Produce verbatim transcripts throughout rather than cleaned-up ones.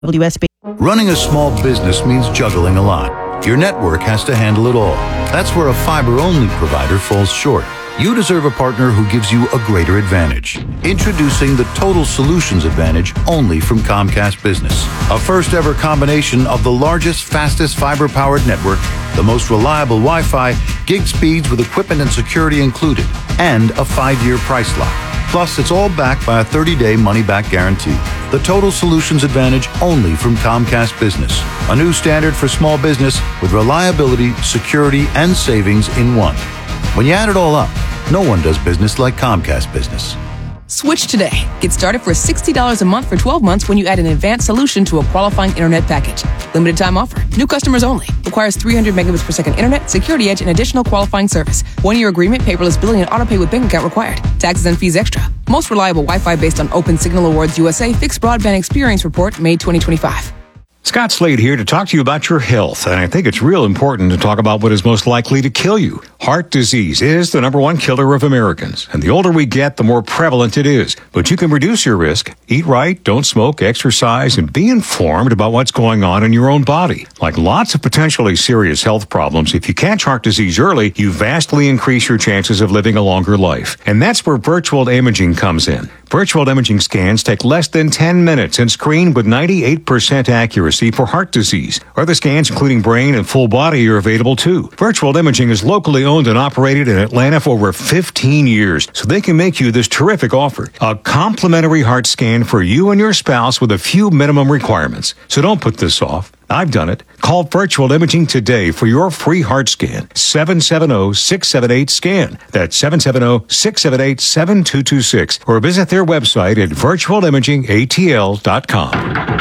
W S B. Running a small business means juggling a lot. Your network has to handle it all. That's where a fiber-only provider falls short. You deserve a partner who gives you a greater advantage. Introducing the Total Solutions Advantage only from Comcast Business. A first-ever combination of the largest, fastest fiber-powered network, the most reliable Wi-Fi, gig speeds with equipment and security included, and a five-year price lock. Plus, it's all backed by a thirty-day money-back guarantee. The Total Solutions Advantage only from Comcast Business. A new standard for small business with reliability, security, and savings in one. When you add it all up, no one does business like Comcast Business. Switch today. Get started for sixty dollars a month for twelve months when you add an advanced solution to a qualifying internet package. Limited time offer. New customers only. Requires three hundred megabits per second internet, security edge, and additional qualifying service. One-year agreement, paperless billing, and autopay with bank account required. Taxes and fees extra. Most reliable Wi-Fi based on Open Signal Awards U S A Fixed Broadband Experience Report, May twenty twenty-five. Scott Slade here to talk to you about your health, and I think it's real important to talk about what is most likely to kill you. Heart disease is the number one killer of Americans, and the older we get, the more prevalent it is. But you can reduce your risk. Eat right, don't smoke, exercise, and be informed about what's going on in your own body. Like lots of potentially serious health problems, if you catch heart disease early, you vastly increase your chances of living a longer life. And that's where virtual imaging comes in. Virtual imaging scans take less than ten minutes and screen with ninety-eight percent accuracy for heart disease. Other scans, including brain and full body, are available too. Virtual imaging is locally owned and operated in Atlanta for over fifteen years, so they can make you this terrific offer. A complimentary heart scan for you and your spouse with a few minimum requirements. So don't put this off. I've done it. Call Virtual Imaging today for your free heart scan. seven seven zero, six seven eight, SCAN. That's seven seven zero, six seven eight, seven two two six. Or visit their website at virtual imaging a t l dot com.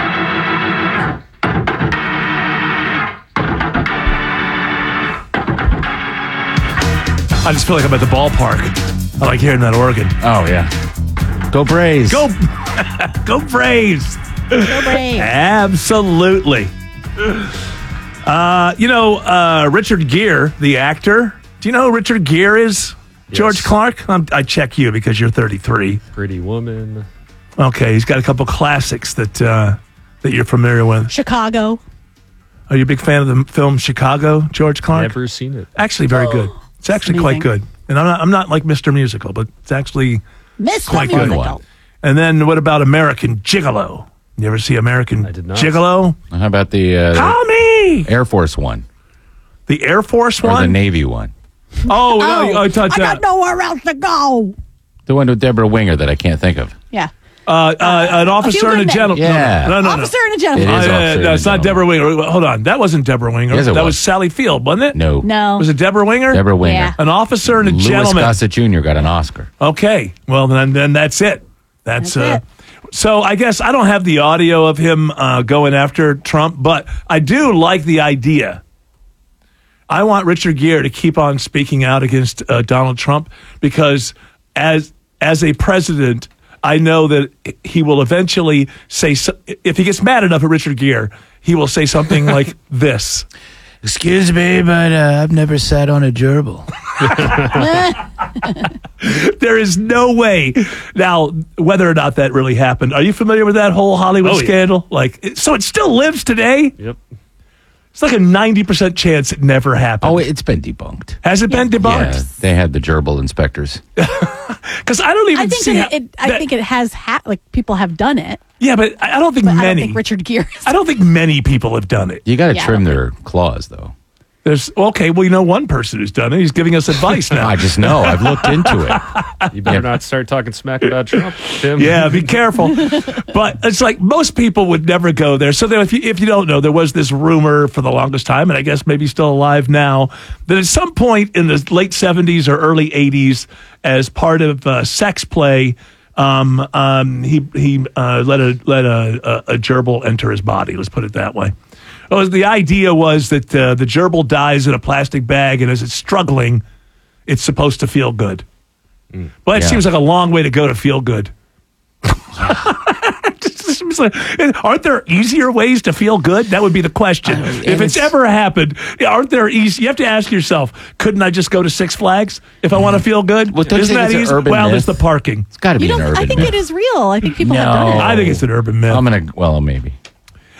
I just feel like I'm at the ballpark. I like hearing that organ. Oh, yeah. Go Braves. Go, go Braves. Go Braves. Absolutely. Uh, you know, uh, Richard Gere, the actor. Do you know who Richard Gere is? Yes. George Clark? I'm, I check you because you're thirty-three. Pretty Woman. Okay, he's got a couple classics that uh, that you're familiar with. Chicago. Are you a big fan of the film Chicago, George Clark? Never seen it. Actually, very good. It's actually Amazing. quite good. And I'm not, I'm not like Mister Musical, but it's actually Mister quite good. Musical. And then what about American Gigolo? You ever see American I did not. Gigolo? How about the, uh, Call me! the Air Force one? The Air Force Or one? the Navy one? Oh, no, I thought I that. got nowhere else to go. The one with Deborah Winger that I can't think of. Yeah. Uh, uh, an officer and a Human gentleman. Yeah. No, no, no. Officer no. and a gentleman. It is Uh, Officer and no, a it's not Gentleman. Deborah Winger. Hold on. That wasn't Deborah Winger. Yes, it that was. was Sally Field, wasn't it? No. No. Was it Deborah Winger? Deborah Winger. Yeah. An officer and a Louis gentleman. Gossett Junior got an Oscar. Okay. Well, then, then that's it. That's, That's uh, so I guess I don't have the audio of him uh, going after Trump, but I do like the idea. I want Richard Gere to keep on speaking out against uh, Donald Trump because as as a president, I know that he will eventually say, so, if he gets mad enough at Richard Gere, he will say something like this. Excuse me, but uh, I've never sat on a gerbil. There is no way. Now, whether or not that really happened, are you familiar with that whole Hollywood Oh, yeah. scandal? Like, it- so it still lives today? Yep. It's like a ninety percent chance it never happened. Oh, it's been debunked. Has it been Yeah, debunked? they had the gerbil inspectors. Because I don't even I think see that how- it, it, I that- think it has ha- like people have done it, Yeah, but I I don't think but many. I don't think Richard Gere. is- I don't think many people have done it. You got to Yeah, I trim don't their claws, though. There's okay. Well, you know, one person who's done it. He's giving us advice now. I just know. I've looked into it. You better not start talking smack about Trump, Tim. Yeah, be careful. But it's like most people would never go there. So there, if you, if you don't know, there was this rumor for the longest time, and I guess maybe still alive now, that at some point in the late seventies or early eighties, as part of uh, sex play, um, um, he he uh, let a let a, a, a gerbil enter his body. Let's put it that way. Oh, the idea was that uh, the gerbil dies in a plastic bag, and as it's struggling, it's supposed to feel good. Well, it Yeah. seems like a long way to go to feel good. Seems like- aren't there easier ways to feel good? That would be the question. Uh, if and it's, it's- ever happened, aren't there easy? You have to ask yourself, couldn't I just go to Six Flags if I want to feel good? Well, don't you Isn't think that it's an easy? urban Well, myth? there's the parking. It's got to be You an don't. urban I think myth. it is real. I think people have done No. it. I think it's an urban myth. I'm gonna. Well, maybe.